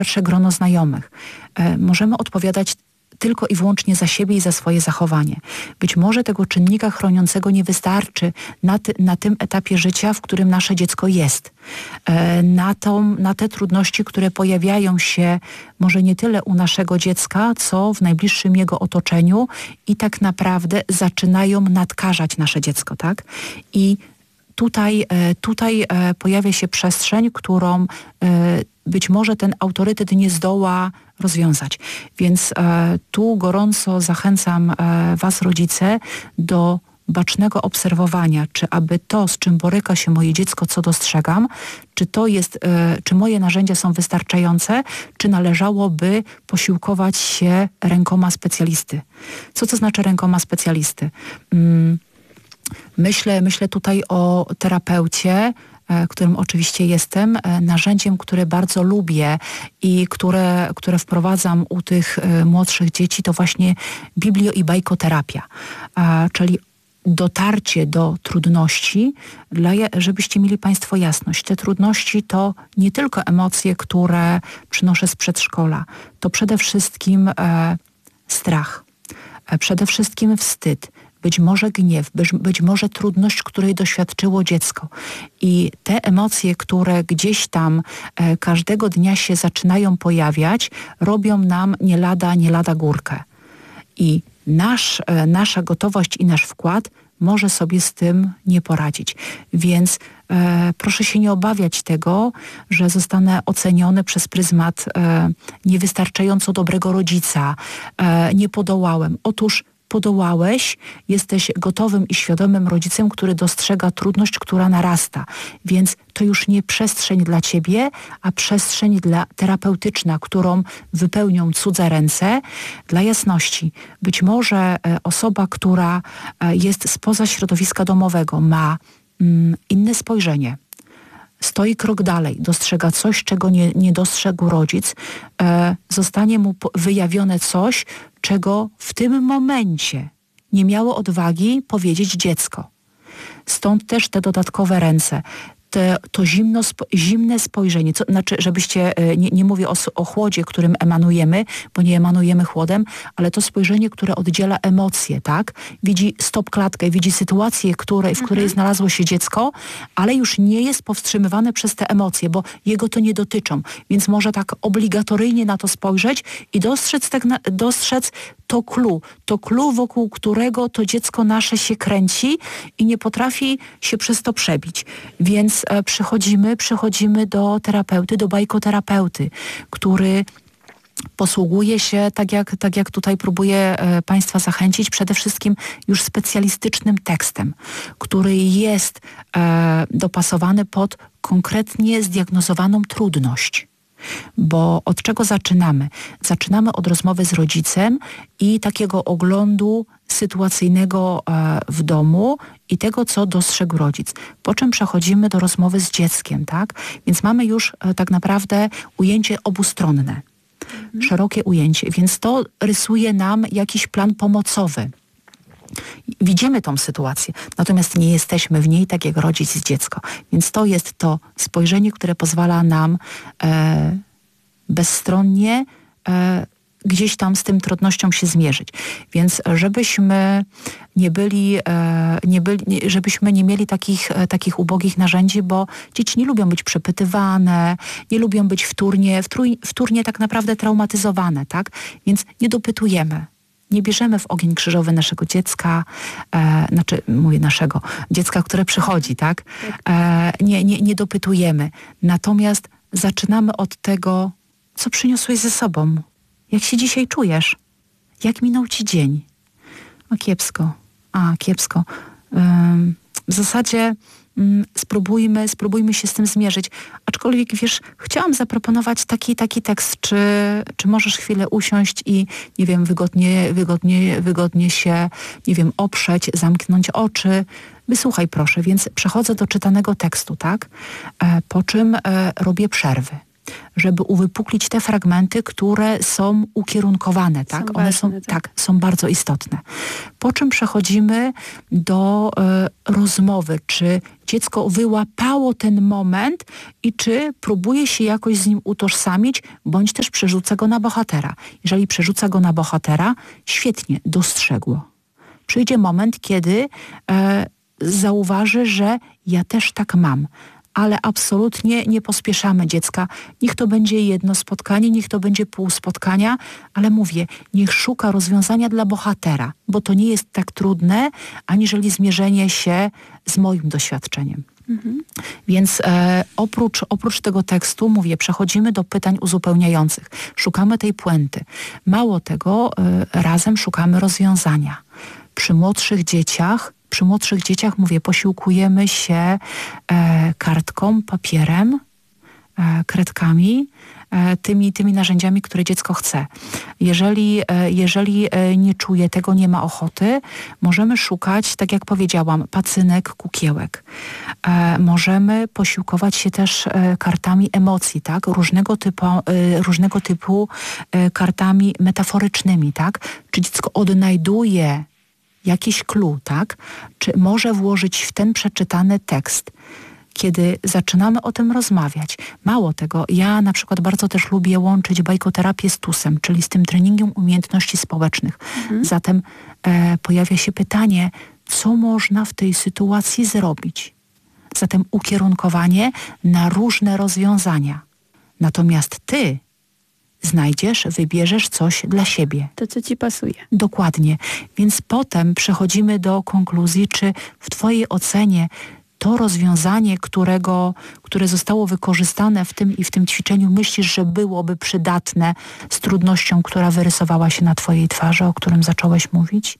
szersze grono znajomych. Możemy odpowiadać tylko i wyłącznie za siebie i za swoje zachowanie. Być może tego czynnika chroniącego nie wystarczy na tym etapie życia, w którym nasze dziecko jest. Na te trudności, które pojawiają się może nie tyle u naszego dziecka, co w najbliższym jego otoczeniu i tak naprawdę zaczynają nadkażać nasze dziecko, tak? I tutaj pojawia się przestrzeń, którą być może ten autorytet nie zdoła rozwiązać. Więc tu gorąco zachęcam was, rodzice, do bacznego obserwowania, czy aby to, z czym boryka się moje dziecko, co dostrzegam, czy moje narzędzia są wystarczające, czy należałoby posiłkować się rękoma specjalisty. Co to znaczy rękoma specjalisty? Myślę tutaj o terapeucie, którym oczywiście jestem, narzędziem, które bardzo lubię i które wprowadzam u tych młodszych dzieci, to właśnie biblio- i bajkoterapia, czyli dotarcie do trudności, żebyście mieli Państwo jasność. Te trudności to nie tylko emocje, które przynoszę z przedszkola, to przede wszystkim strach, przede wszystkim wstyd, być może gniew, być może trudność, której doświadczyło dziecko. I te emocje, które gdzieś tam każdego dnia się zaczynają pojawiać, robią nam nie lada górkę. I nasza gotowość i nasz wkład może sobie z tym nie poradzić. Więc proszę się nie obawiać tego, że zostanę oceniony przez pryzmat niewystarczająco dobrego rodzica, nie podołałem. Otóż podołałeś, jesteś gotowym i świadomym rodzicem, który dostrzega trudność, która narasta. Więc to już nie przestrzeń dla ciebie, a przestrzeń terapeutyczna, którą wypełnią cudze ręce. Dla jasności, być może osoba, która jest spoza środowiska domowego, ma inne spojrzenie, stoi krok dalej, dostrzega coś, czego nie dostrzegł rodzic, zostanie mu wyjawione coś, czego w tym momencie nie miało odwagi powiedzieć dziecko. Stąd też te dodatkowe ręce, to zimne spojrzenie, znaczy, żebyście, nie mówię o chłodzie, którym emanujemy, bo nie emanujemy chłodem, ale to spojrzenie, które oddziela emocje, tak? Widzi stopklatkę, widzi sytuację, w której znalazło się dziecko, ale już nie jest powstrzymywane przez te emocje, bo jego to nie dotyczą. Więc może tak obligatoryjnie na to spojrzeć i dostrzec to clue, wokół którego to dziecko nasze się kręci i nie potrafi się przez to przebić. Więc przychodzimy do terapeuty, do bajkoterapeuty, który posługuje się, tak jak tutaj próbuję Państwa zachęcić, przede wszystkim już specjalistycznym tekstem, który jest dopasowany pod konkretnie zdiagnozowaną trudność. Bo od czego zaczynamy? Zaczynamy od rozmowy z rodzicem i takiego oglądu sytuacyjnego w domu i tego, co dostrzegł rodzic. Po czym przechodzimy do rozmowy z dzieckiem, tak? Więc mamy już tak naprawdę ujęcie obustronne, szerokie ujęcie, więc to rysuje nam jakiś plan pomocowy. Widzimy tą sytuację, natomiast nie jesteśmy w niej tak jak rodzic i dziecko. Więc to jest to spojrzenie, które pozwala nam bezstronnie gdzieś tam z tym trudnością się zmierzyć. Więc żebyśmy nie mieli takich ubogich narzędzi, bo dzieci nie lubią być przepytywane, nie lubią być wtórnie tak naprawdę traumatyzowane, tak? Więc nie dopytujemy. Nie bierzemy w ogień krzyżowy naszego dziecka, mówię naszego dziecka, które przychodzi, tak? Nie dopytujemy. Natomiast zaczynamy od tego, co przyniosłeś ze sobą. Jak się dzisiaj czujesz? Jak minął ci dzień? O, kiepsko. Kiepsko. W zasadzie spróbujmy się z tym zmierzyć. Aczkolwiek, wiesz, chciałam zaproponować taki tekst, czy możesz chwilę usiąść i, nie wiem, wygodnie się, nie wiem, oprzeć, zamknąć oczy. Wysłuchaj proszę, więc przechodzę do czytanego tekstu, tak? Po czym robię przerwy. żeby uwypuklić te fragmenty, które są ukierunkowane, tak? Są One ważne, są, są bardzo istotne. Po czym przechodzimy do rozmowy, czy dziecko wyłapało ten moment i czy próbuje się jakoś z nim utożsamić, bądź też przerzuca go na bohatera. Jeżeli przerzuca go na bohatera, świetnie, dostrzegło. Przyjdzie moment, kiedy zauważy, że ja też tak mam. Ale absolutnie nie pospieszamy dziecka. Niech to będzie jedno spotkanie, niech to będzie pół spotkania, ale mówię, niech szuka rozwiązania dla bohatera, bo to nie jest tak trudne, aniżeli zmierzenie się z moim doświadczeniem. Więc oprócz tego tekstu, mówię, przechodzimy do pytań uzupełniających. Szukamy tej puenty. Mało tego, razem szukamy rozwiązania. Przy młodszych dzieciach, mówię, posiłkujemy się kartką, papierem, kredkami, tymi narzędziami, które dziecko chce. Jeżeli nie czuje tego, nie ma ochoty, możemy szukać, tak jak powiedziałam, pacynek, kukiełek. Możemy posiłkować się też kartami emocji, tak? Różnego typu kartami metaforycznymi, tak? Czy dziecko odnajduje jakiś clue, tak? Czy może włożyć w ten przeczytany tekst, kiedy zaczynamy o tym rozmawiać. Mało tego, ja na przykład bardzo też lubię łączyć bajkoterapię z TUS-em, czyli z tym treningiem umiejętności społecznych. Zatem pojawia się pytanie, co można w tej sytuacji zrobić? Zatem ukierunkowanie na różne rozwiązania. Natomiast ty wybierzesz coś dla siebie. To, co ci pasuje. Dokładnie. Więc potem przechodzimy do konkluzji, czy w twojej ocenie to rozwiązanie, które zostało wykorzystane w tym ćwiczeniu, myślisz, że byłoby przydatne z trudnością, która wyrysowała się na twojej twarzy, o którym zacząłeś mówić?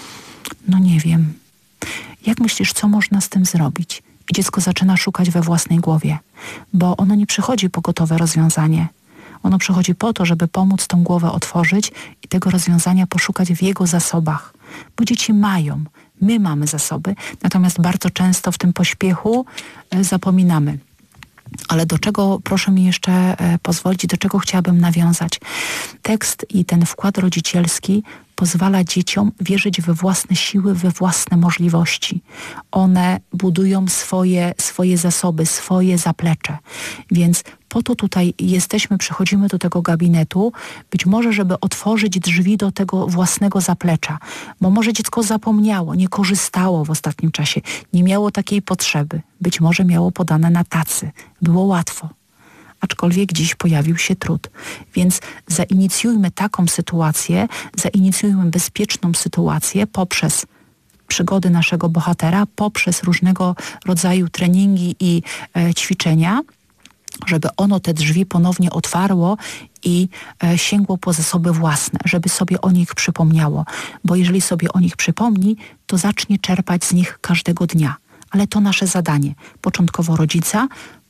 No nie wiem. Jak myślisz, co można z tym zrobić? I dziecko zaczyna szukać we własnej głowie, bo ono nie przychodzi po gotowe rozwiązanie. Ono przychodzi po to, żeby pomóc tą głowę otworzyć i tego rozwiązania poszukać w jego zasobach. Bo dzieci mają, my mamy zasoby, natomiast bardzo często w tym pośpiechu zapominamy. Ale do czego, proszę mi jeszcze pozwolić, do czego chciałabym nawiązać? Tekst i ten wkład rodzicielski pozwala dzieciom wierzyć we własne siły, we własne możliwości. One budują swoje zasoby, swoje zaplecze. Więc po to tutaj przychodzimy do tego gabinetu, być może, żeby otworzyć drzwi do tego własnego zaplecza. Bo może dziecko zapomniało, nie korzystało w ostatnim czasie, nie miało takiej potrzeby. Być może miało podane na tacy. Było łatwo. Aczkolwiek dziś pojawił się trud. Więc zainicjujmy taką sytuację, zainicjujmy bezpieczną sytuację poprzez przygody naszego bohatera, poprzez różnego rodzaju treningi i ćwiczenia, żeby ono te drzwi ponownie otwarło i sięgło po zasoby własne, żeby sobie o nich przypomniało. Bo jeżeli sobie o nich przypomni, to zacznie czerpać z nich każdego dnia. Ale to nasze zadanie. Początkowo rodzica,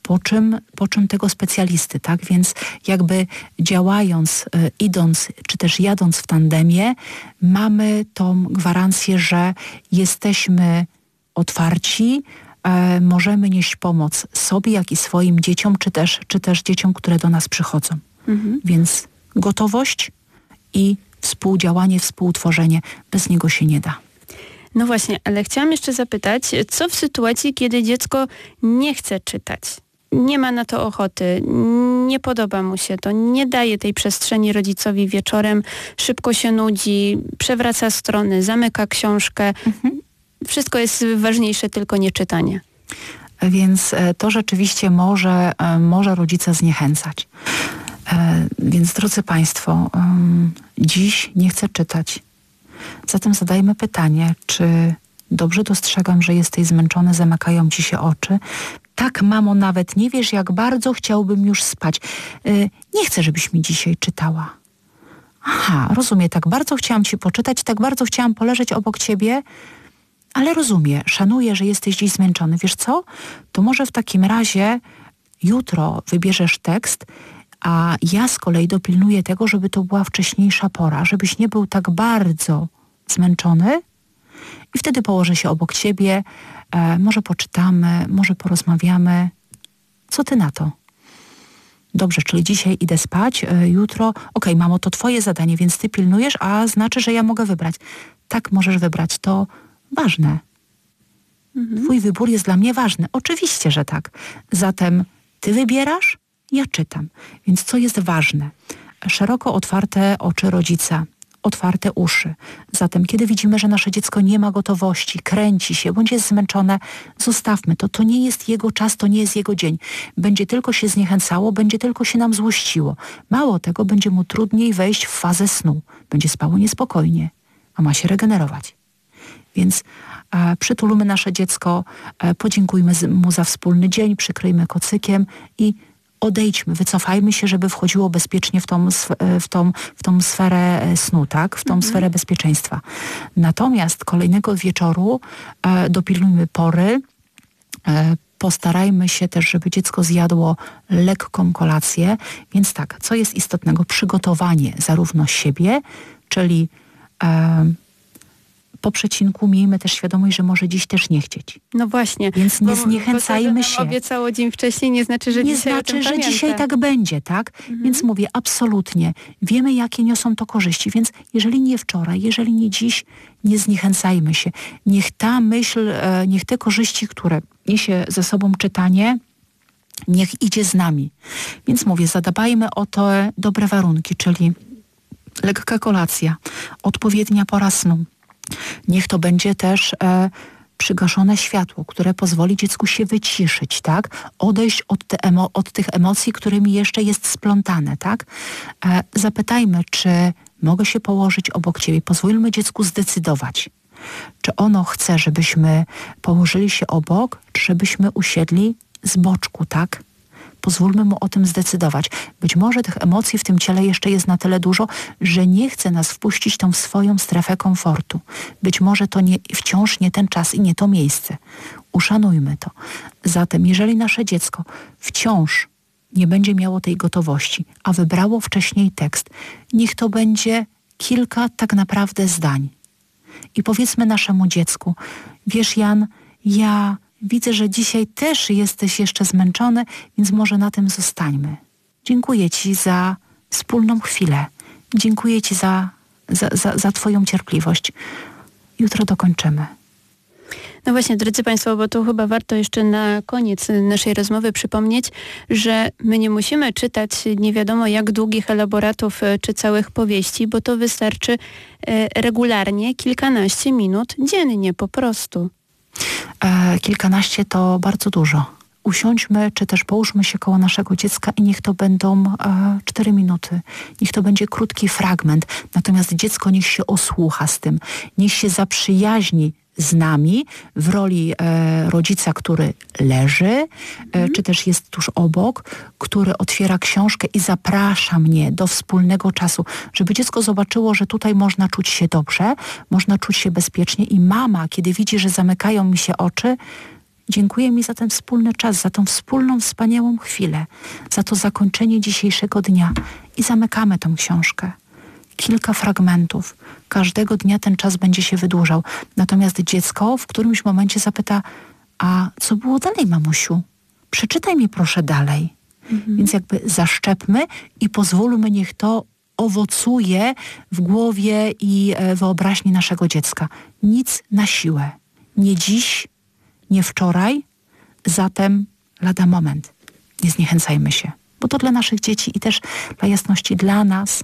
po czym tego specjalisty, tak? Więc jakby działając, idąc, czy też jadąc w tandemie, mamy tą gwarancję, że jesteśmy otwarci, możemy nieść pomoc sobie, jak i swoim dzieciom, czy też dzieciom, które do nas przychodzą. Więc gotowość i współdziałanie, współtworzenie, bez niego się nie da. No właśnie, ale chciałam jeszcze zapytać, co w sytuacji, kiedy dziecko nie chce czytać? Nie ma na to ochoty, nie podoba mu się to, nie daje tej przestrzeni rodzicowi wieczorem, szybko się nudzi, przewraca strony, zamyka książkę. Wszystko jest ważniejsze, tylko nie czytanie. Więc to rzeczywiście może rodzica zniechęcać. Więc drodzy Państwo, dziś nie chcę czytać. Zatem zadajmy pytanie, czy dobrze dostrzegam, że jesteś zmęczony, zamykają ci się oczy? Tak, mamo, nawet nie wiesz, jak bardzo chciałbym już spać. Nie chcę, żebyś mi dzisiaj czytała. Aha, rozumiem, tak bardzo chciałam ci poczytać, tak bardzo chciałam poleżeć obok ciebie, ale rozumiem, szanuję, że jesteś dziś zmęczony. Wiesz co? To może w takim razie jutro wybierzesz tekst, a ja z kolei dopilnuję tego, żeby to była wcześniejsza pora, żebyś nie był tak bardzo zmęczony i wtedy położę się obok ciebie, może poczytamy, może porozmawiamy. Co ty na to? Dobrze, czyli dzisiaj idę spać, jutro, okej, mamo, to twoje zadanie, więc ty pilnujesz, a znaczy, że ja mogę wybrać. Tak, możesz wybrać, to ważne. Twój wybór jest dla mnie ważny. Oczywiście, że tak. Zatem ty wybierasz, ja czytam. Więc co jest ważne? Szeroko otwarte oczy rodzica, otwarte uszy. Zatem kiedy widzimy, że nasze dziecko nie ma gotowości, kręci się, bądź jest zmęczone, zostawmy to. To nie jest jego czas, to nie jest jego dzień. Będzie tylko się zniechęcało, będzie tylko się nam złościło. Mało tego, będzie mu trudniej wejść w fazę snu. Będzie spało niespokojnie, a ma się regenerować. Więc przytulmy nasze dziecko, podziękujmy mu za wspólny dzień, przykryjmy kocykiem i odejdźmy, wycofajmy się, żeby wchodziło bezpiecznie w tą sferę snu, tak? W tą sferę bezpieczeństwa. Natomiast kolejnego wieczoru dopilnujmy pory, postarajmy się też, żeby dziecko zjadło lekką kolację. Więc tak, co jest istotnego? Przygotowanie zarówno siebie, czyli po przecinku miejmy też świadomość, że może dziś też nie chcieć. No właśnie. Więc nie zniechęcajmy się. Obiecało dzień wcześniej, nie znaczy, że dzisiaj tak będzie, tak? Więc mówię, absolutnie. Wiemy, jakie niosą to korzyści, więc jeżeli nie wczoraj, jeżeli nie dziś, nie zniechęcajmy się. Niech ta myśl, niech te korzyści, które niesie ze sobą czytanie, niech idzie z nami. Więc mówię, zadbajmy o te dobre warunki, czyli lekka kolacja, odpowiednia pora snu. Niech to będzie też przygaszone światło, które pozwoli dziecku się wyciszyć, tak? Odejść od tych emocji, którymi jeszcze jest splątane, tak? Zapytajmy, czy mogę się położyć obok ciebie. Pozwólmy dziecku zdecydować, czy ono chce, żebyśmy położyli się obok, czy żebyśmy usiedli z boczku, tak? Pozwólmy mu o tym zdecydować. Być może tych emocji w tym ciele jeszcze jest na tyle dużo, że nie chce nas wpuścić tą w swoją strefę komfortu. Być może to wciąż nie ten czas i nie to miejsce. Uszanujmy to. Zatem, jeżeli nasze dziecko wciąż nie będzie miało tej gotowości, a wybrało wcześniej tekst, niech to będzie kilka tak naprawdę zdań. I powiedzmy naszemu dziecku, wiesz, Jan, ja widzę, że dzisiaj też jesteś jeszcze zmęczony, więc może na tym zostańmy. Dziękuję ci za wspólną chwilę. Dziękuję ci za twoją cierpliwość. Jutro dokończymy. No właśnie, drodzy Państwo, bo tu chyba warto jeszcze na koniec naszej rozmowy przypomnieć, że my nie musimy czytać nie wiadomo jak długich elaboratów czy całych powieści, bo to wystarczy regularnie kilkanaście minut dziennie po prostu. Kilkanaście to bardzo dużo. Usiądźmy, czy też połóżmy się koło naszego dziecka i niech to będą 4 minuty. Niech to będzie krótki fragment. Natomiast dziecko niech się osłucha z tym. Niech się zaprzyjaźni z nami w roli rodzica, który leży, czy też jest tuż obok, który otwiera książkę i zaprasza mnie do wspólnego czasu, żeby dziecko zobaczyło, że tutaj można czuć się dobrze, można czuć się bezpiecznie i mama, kiedy widzi, że zamykają mi się oczy, dziękuję mi za ten wspólny czas, za tą wspólną, wspaniałą chwilę, za to zakończenie dzisiejszego dnia i zamykamy tą książkę. Kilka fragmentów. Każdego dnia ten czas będzie się wydłużał. Natomiast dziecko w którymś momencie zapyta, a co było dalej, mamusiu? Przeczytaj mi proszę dalej. Więc jakby zaszczepmy i pozwólmy, niech to owocuje w głowie i wyobraźni naszego dziecka. Nic na siłę. Nie dziś, nie wczoraj, zatem lada moment. Nie zniechęcajmy się. Bo to dla naszych dzieci i też dla jasności dla nas.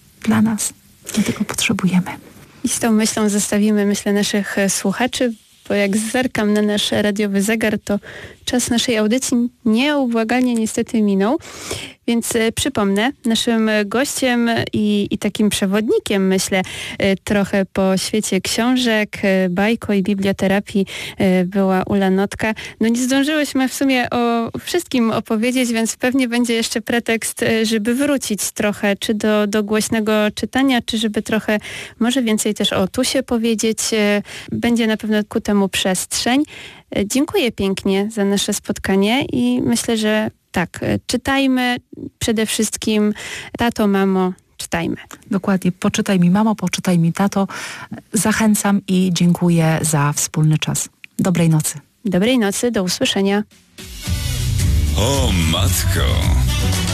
My tego potrzebujemy. I z tą myślą zostawimy, myślę, naszych słuchaczy, bo jak zerkam na nasz radiowy zegar, to czas naszej audycji nieubłagalnie niestety minął. Więc przypomnę, naszym gościem i takim przewodnikiem, myślę, trochę po świecie książek, bajko i biblioterapii była Ula Notka. No nie zdążyłyśmy w sumie o wszystkim opowiedzieć, więc pewnie będzie jeszcze pretekst, żeby wrócić trochę, czy do głośnego czytania, czy żeby trochę może więcej też o Tusie powiedzieć. Będzie na pewno ku temu przestrzeń. Dziękuję pięknie za nasze spotkanie i myślę, że tak, czytajmy przede wszystkim. Tato, mamo, czytajmy. Dokładnie. Poczytaj mi, mamo, poczytaj mi, tato. Zachęcam i dziękuję za wspólny czas. Dobrej nocy. Dobrej nocy, do usłyszenia. O matko!